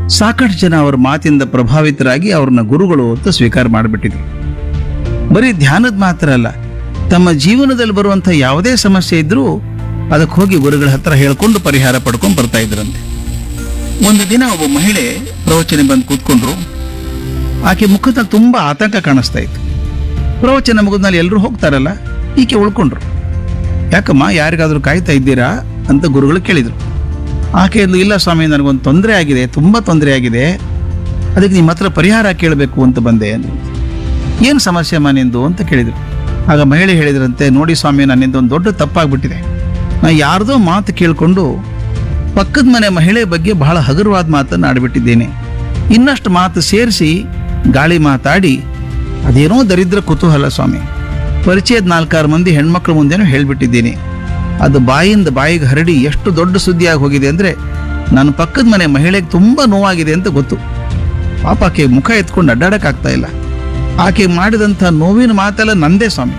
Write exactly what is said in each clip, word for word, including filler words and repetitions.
ಸಾಕಷ್ಟು ಜನ ಅವರ ಮಾತಿಂದ ಪ್ರಭಾವಿತರಾಗಿ ಅವ್ರನ್ನ ಗುರುಗಳು ಅಂತ ಸ್ವೀಕಾರ ಮಾಡಿಬಿಟ್ಟಿದ್ರು. ಬರೀ ಧ್ಯಾನದ ಮಾತ್ರ ಅಲ್ಲ, ತಮ್ಮ ಜೀವನದಲ್ಲಿ ಬರುವಂಥ ಯಾವುದೇ ಸಮಸ್ಯೆ ಇದ್ರೂ ಅದಕ್ಕೆ ಹೋಗಿ ಗುರುಗಳ ಹತ್ರ ಹೇಳ್ಕೊಂಡು ಪರಿಹಾರ ಪಡ್ಕೊಂಡು ಬರ್ತಾ ಇದ್ರಂತೆ. ಒಂದು ದಿನ ಒಬ್ಬ ಮಹಿಳೆ ಪ್ರವಚನ ಬಂದು ಕೂತ್ಕೊಂಡ್ರು. ಆಕೆ ಮುಖದಲ್ಲಿ ತುಂಬಾ ಆತಂಕ ಕಾಣಿಸ್ತಾ ಇತ್ತು. ಪ್ರವಚನ ಮುಗಿದ್ಮೇಲೆ ಎಲ್ಲರೂ ಹೋಗ್ತಾರಲ್ಲ, ಈಕೆ ಉಳ್ಕೊಂಡ್ರು. ಯಾಕಮ್ಮ, ಯಾರಿಗಾದ್ರೂ ಕಾಯ್ತಾ ಇದ್ದೀರಾ ಅಂತ ಗುರುಗಳು ಕೇಳಿದ್ರು. ಆಕೆ ಅಂದ್ಲು, ಇಲ್ಲ ಸ್ವಾಮಿ, ನನಗೊಂದು ತೊಂದರೆ ಆಗಿದೆ, ತುಂಬಾ ತೊಂದರೆ ಆಗಿದೆ, ಅದಕ್ಕೆ ನಿಮ್ಮ ಹತ್ರ ಪರಿಹಾರ ಕೇಳಬೇಕು ಅಂತ ಬಂದೆ ಅಂದ್ರು. ಏನು ಸಮಸ್ಯೆ ಅಮ್ಮ ನಿಂದು ಅಂತ ಕೇಳಿದ್ರು. ಆಗ ಮಹಿಳೆ ಹೇಳಿದ್ರಂತೆ, ನೋಡಿ ಸ್ವಾಮಿ, ನನ್ನಿಂದ ಒಂದು ದೊಡ್ಡ ತಪ್ಪಾಗ್ಬಿಟ್ಟಿದೆ. ನಾ ಯಾರ್ದೋ ಮಾತು ಕೇಳಿಕೊಂಡು ಪಕ್ಕದ ಮನೆ ಮಹಿಳೆ ಬಗ್ಗೆ ಬಹಳ ಹಗುರವಾದ ಮಾತನ್ನು ಆಡ್ಬಿಟ್ಟಿದ್ದೇನೆ. ಇನ್ನಷ್ಟು ಮಾತು ಸೇರಿಸಿ ಗಾಳಿ ಮಾತಾಡಿ ಅದೇನೋ ದರಿದ್ರ ಕುತೂಹಲ ಸ್ವಾಮಿ, ಪರಿಚಯದ ನಾಲ್ಕಾರು ಮಂದಿ ಹೆಣ್ಮಕ್ಳ ಮುಂದೆನೂ ಹೇಳ್ಬಿಟ್ಟಿದ್ದೀನಿ. ಅದು ಬಾಯಿಂದ ಬಾಯಿಗೆ ಹರಡಿ ಎಷ್ಟು ದೊಡ್ಡ ಸುದ್ದಿಯಾಗಿ ಹೋಗಿದೆ ಅಂದರೆ ನನ್ನ ಪಕ್ಕದ ಮನೆ ಮಹಿಳೆಗೆ ತುಂಬ ನೋವಾಗಿದೆ ಅಂತ ಗೊತ್ತು. ಪಾಪ ಆಕೆ ಮುಖ ಎತ್ಕೊಂಡು ಅಡ್ಡಾಡಕ್ಕಾಗ್ತಾ ಇಲ್ಲ. ಆಕೆ ಮಾಡಿದಂಥ ನೋವಿನ ಮಾತೆಲ್ಲ ನಂದೇ ಸ್ವಾಮಿ,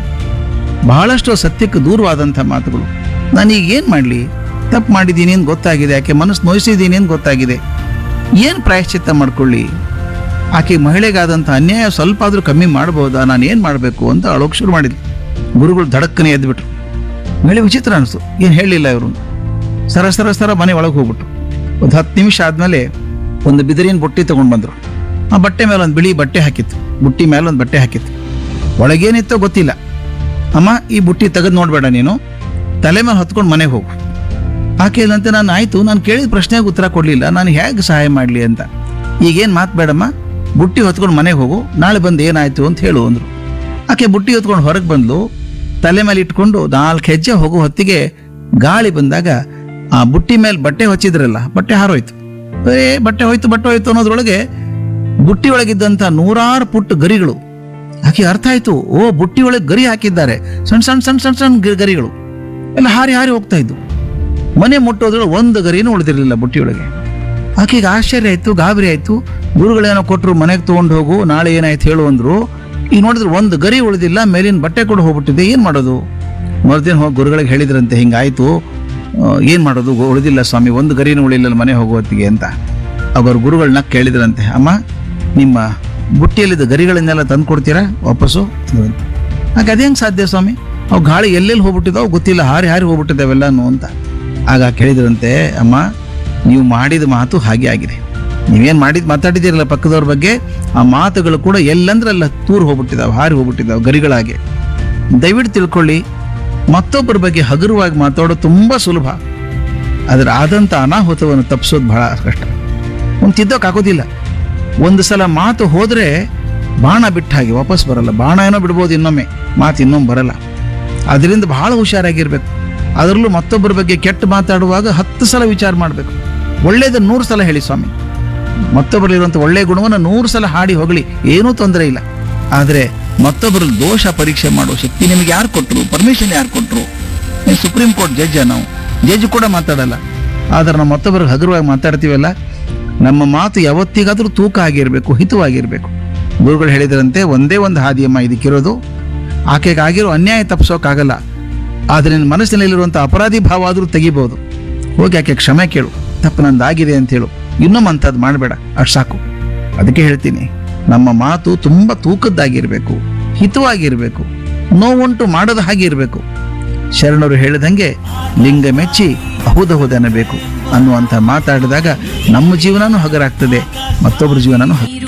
ಬಹಳಷ್ಟು ಸತ್ಯಕ್ಕೆ ದೂರವಾದಂಥ ಮಾತುಗಳು. ನಾನೀಗ ಏನು ಮಾಡಲಿ? ತಪ್ಪು ಮಾಡಿದ್ದೀನಿ ಅಂತ ಗೊತ್ತಾಗಿದೆ, ಆಕೆ ಮನಸ್ಸು ನೋಯಿಸಿದ್ದೀನಿ ಅಂತ ಗೊತ್ತಾಗಿದೆ, ಏನು ಪ್ರಾಯಶ್ಚಿತ್ತ ಮಾಡ್ಕೊಳ್ಳಿ? ಆಕೆ ಮಹಿಳೆಗಾದಂಥ ಅನ್ಯಾಯ ಸ್ವಲ್ಪ ಆದರೂ ಕಮ್ಮಿ ಮಾಡ್ಬೋದಾ? ನಾನು ಏನು ಮಾಡಬೇಕು ಅಂತ ಅಳೋಕೆ ಶುರು ಮಾಡಿದ್ವಿ. ಗುರುಗಳು ಧಡಕ್ಕನೆ ಎದ್ಬಿಟ್ರು. ಮಹಿಳೆ ವಿಚಿತ್ರ ಅನಿಸ್ತು, ಏನು ಹೇಳಲಿಲ್ಲ ಇವರು. ಸರ ಸರ ಸರ ಮನೆ ಒಳಗೆ ಹೋಗ್ಬಿಟ್ರು. ಒಂದು ಹತ್ತು ನಿಮಿಷ ಆದಮೇಲೆ ಒಂದು ಬಿದಿರಿನ ಬುಟ್ಟಿ ತೊಗೊಂಡು ಬಂದರು. ಆ ಬಟ್ಟೆ ಮೇಲೆ ಒಂದು ಬಿಳಿ ಬಟ್ಟೆ ಹಾಕಿತ್ತು, ಬುಟ್ಟಿ ಮೇಲೆ ಒಂದು ಬಟ್ಟೆ ಹಾಕಿತ್ತು. ಒಳಗೇನಿತ್ತೋ ಗೊತ್ತಿಲ್ಲ. ಅಮ್ಮ, ಈ ಬುಟ್ಟಿ ತೆಗೆದು ನೋಡಬೇಡ, ನೀನು ತಲೆ ಮೇಲೆ ಹೊತ್ಕೊಂಡು ಮನೆಗೆ ಹೋಗು. ಆಕೆ ಇಲ್ಲಂತೆ, ನಾನು ಆಯಿತು, ನಾನು ಕೇಳಿದ ಪ್ರಶ್ನೆಗೆ ಉತ್ತರ ಕೊಡಲಿಲ್ಲ, ನಾನು ಹೇಗೆ ಸಹಾಯ ಮಾಡಲಿ ಅಂತ. ಈಗೇನು ಮಾತು ಬೇಡಮ್ಮ, ಬುಟ್ಟಿ ಹೊತ್ಕೊಂಡು ಮನೆಗೆ ಹೋಗು, ನಾಳೆ ಬಂದು ಏನಾಯ್ತು ಅಂತ ಹೇಳು ಅಂದರು. ಆಕೆ ಬುಟ್ಟಿ ಹೊತ್ಕೊಂಡು ಹೊರಗೆ ಬಂದು ತಲೆ ಮೇಲೆ ಇಟ್ಕೊಂಡು ನಾಲ್ಕು ಹೆಜ್ಜೆ ಹೋಗೋ ಹೊತ್ತಿಗೆ ಗಾಳಿ ಬಂದಾಗ ಆ ಬುಟ್ಟಿ ಮೇಲೆ ಬಟ್ಟೆ ಹೊಚ್ಚಿದ್ರಲ್ಲ, ಬಟ್ಟೆ ಹಾರೋಯ್ತು. ಏ ಬಟ್ಟೆ ಹೋಯ್ತು ಬಟ್ಟೆ ಹೋಯ್ತು ಅನ್ನೋದ್ರೊಳಗೆ ಬುಟ್ಟಿ ಒಳಗಿದ್ದಂಥ ನೂರಾರು ಪುಟ್ಟ ಗರಿಗಳು. ಆಕೆ ಅರ್ಥ ಆಯ್ತು, ಓ ಬುಟ್ಟಿ ಒಳಗೆ ಗರಿ ಹಾಕಿದ್ದಾರೆ, ಸಣ್ಣ ಸಣ್ಣ ಸಣ್ಣ ಸಣ್ಣ ಸಣ್ಣ ಗರಿಗಳು ಎಲ್ಲ ಹಾರಿ ಹಾರಿ ಹೋಗ್ತಾ ಇದ್ದು. ಮನೆ ಮುಟ್ಟೋದ್ರೊಳಗೆ ಒಂದು ಗರಿನೂ ಉಳಿದಿರಲಿಲ್ಲ ಬುಟ್ಟಿಯೊಳಗೆ. ಆಕೆಗೆ ಆಶ್ಚರ್ಯ ಆಯಿತು, ಗಾಬರಿ ಆಯಿತು. ಗುರುಗಳೇನೋ ಕೊಟ್ಟರು, ಮನೆಗೆ ತೊಗೊಂಡು ಹೋಗು, ನಾಳೆ ಏನಾಯ್ತು ಹೇಳು ಅಂದರು. ಈಗ ನೋಡಿದ್ರೆ ಒಂದು ಗರಿ ಉಳಿದಿಲ್ಲ, ಮೇಲಿನ ಬಟ್ಟೆ ಕೂಡ ಹೋಗ್ಬಿಟ್ಟಿದೆ, ಏನು ಮಾಡೋದು? ಮರುದಿನ ಹೋಗಿ ಗುರುಗಳಿಗೆ ಹೇಳಿದ್ರಂತೆ, ಹಿಂಗಾಯ್ತು, ಏನು ಮಾಡೋದು, ಉಳಿದಿಲ್ಲ ಸ್ವಾಮಿ, ಒಂದು ಗರಿನೂ ಉಳಿಲಿಲ್ಲ ಮನೆ ಹೋಗುವತ್ತಿಗೆ ಅಂತ. ಅವರು ಗುರುಗಳನ್ನ ಕೇಳಿದ್ರಂತೆ, ಅಮ್ಮ, ನಿಮ್ಮ ಬುಟ್ಟಿಯಲ್ಲಿದ್ದ ಗರಿಗಳನ್ನೆಲ್ಲ ತಂದು ಕೊಡ್ತೀರಾ ವಾಪಸ್ಸು? ಆಗ ಅದೇಂಗೆ ಸಾಧ್ಯ ಸ್ವಾಮಿ, ಅವು ಗಾಳಿ ಎಲ್ಲೆಲ್ಲಿ ಹೋಗ್ಬಿಟ್ಟಿದಾವೆ ಗೊತ್ತಿಲ್ಲ, ಹಾರಿ ಹಾರಿ ಹೋಗ್ಬಿಟ್ಟಿದ್ದಾವೆಲ್ಲನು ಅಂತ. ಆಗ ಕೇಳಿದ್ರಂತೆ, ಅಮ್ಮ, ನೀವು ಮಾಡಿದ ಮಾತು ಹಾಗೆ ಆಗಿದೆ. ನೀವೇನು ಮಾಡಿದ್ ಮಾತಾಡಿದ್ದೀರಲ್ಲ ಪಕ್ಕದವ್ರ ಬಗ್ಗೆ, ಆ ಮಾತುಗಳು ಕೂಡ ಎಲ್ಲಂದ್ರಲ್ಲ ತೂರು ಹೋಗ್ಬಿಟ್ಟಿದ್ದಾವೆ, ಹಾರಿ ಹೋಗ್ಬಿಟ್ಟಿದ್ದಾವೆ ಗರಿಗಳಾಗೆ. ದಯವಿಟ್ಟು ತಿಳ್ಕೊಳ್ಳಿ, ಮತ್ತೊಬ್ಬರ ಬಗ್ಗೆ ಹಗುರವಾಗಿ ಮಾತಾಡೋದು ತುಂಬ ಸುಲಭ, ಅದರ ಆದಂಥ ಅನಾಹುತವನ್ನು ತಪ್ಪಿಸೋದು ಬಹಳ ಕಷ್ಟ. ಒಂದು ತಿದ್ದೋಕ್ಕಾಗೋದಿಲ್ಲ. ಒಂದು ಸಲ ಮಾತು ಹೋದರೆ ಬಾಣ ಬಿಟ್ಟ ಹಾಗೆ ವಾಪಸ್ ಬರಲ್ಲ. ಬಾಣ ಏನೋ ಬಿಡ್ಬೋದು, ಇನ್ನೊಮ್ಮೆ ಮಾತು ಇನ್ನೊಮ್ಮೆ ಬರಲ್ಲ. ಅದರಿಂದ ಬಹಳ ಹುಷಾರಾಗಿರ್ಬೇಕು. ಅದರಲ್ಲೂ ಮತ್ತೊಬ್ಬರ ಬಗ್ಗೆ ಕೆಟ್ಟ ಮಾತಾಡುವಾಗ ಹತ್ತು ಸಲ ವಿಚಾರ ಮಾಡಬೇಕು. ಒಳ್ಳೇದನ್ನು ನೂರು ಸಲ ಹೇಳಿ ಸ್ವಾಮಿ, ಮತ್ತೊಬ್ಬರಲ್ಲಿರುವಂಥ ಒಳ್ಳೆಯ ಗುಣವನ್ನು ನೂರು ಸಲ ಹಾಡಿ ಹೋಗಲಿ, ಏನೂ ತೊಂದರೆ ಇಲ್ಲ. ಆದರೆ ಮತ್ತೊಬ್ಬರ ದೋಷ ಪರೀಕ್ಷೆ ಮಾಡೋ ಶಕ್ತಿ ನಿಮಗೆ ಯಾರು ಕೊಟ್ಟರು? ಪರ್ಮಿಷನ್ ಯಾರು ಕೊಟ್ಟರು? ನೀವು ಸುಪ್ರೀಂ ಕೋರ್ಟ್ ಜಡ್ಜ, ನಾವು ಜಡ್ಜ್ ಕೂಡ ಮಾತಾಡಲ್ಲ. ಆದರೆ ನಾವು ಮತ್ತೊಬ್ಬರಿಗೆ ಹಗುರವಾಗಿ ಮಾತಾಡ್ತೀವಲ್ಲ, ನಮ್ಮ ಮಾತು ಯಾವತ್ತಿಗಾದರೂ ತೂಕ ಆಗಿರಬೇಕು, ಹಿತವಾಗಿರಬೇಕು. ಗುರುಗಳು ಹೇಳಿದ್ರಂತೆ, ಒಂದೇ ಒಂದು ಹಾದಿಯಮ್ಮ ಇದಕ್ಕಿರೋದು. ಆಕೆಗಾಗಿರೋ ಅನ್ಯಾಯ ತಪ್ಪಿಸೋಕ್ಕಾಗಲ್ಲ, ಆದರೆ ನಿನ್ನ ಮನಸ್ಸಿನಲ್ಲಿರುವಂಥ ಅಪರಾಧಿ ಭಾವ ಆದರೂ ತೆಗಿಬೋದು. ಹೋಗಿ ಆಕೆ ಕ್ಷಮೆ ಕೇಳು, ತಪ್ಪು ನಂದಾಗಿದೆ ಅಂತ ಹೇಳು, ಇನ್ನೊಮ್ಮೆ ಅಂಥದ್ದು ಮಾಡಬೇಡ, ಅಷ್ಟು ಸಾಕು. ಅದಕ್ಕೆ ಹೇಳ್ತೀನಿ, ನಮ್ಮ ಮಾತು ತುಂಬ ತೂಕದ್ದಾಗಿರಬೇಕು, ಹಿತವಾಗಿರಬೇಕು, ನೋವುಂಟು ಮಾಡದ ಹಾಗೆ ಇರಬೇಕು. ಶರಣರು ಹೇಳಿದಂಗೆ ಲಿಂಗ ಮೆಚ್ಚಿ ಅಹುದಹುದೆನ್ನಬೇಕು ಅನ್ನುವಂಥ ಮಾತಾಡಿದಾಗ ನಮ್ಮ ಜೀವನನೂ ಹಗರಾಗ್ತದೆ, ಮತ್ತೊಬ್ಬರ ಜೀವನನೂ ಹಗರ.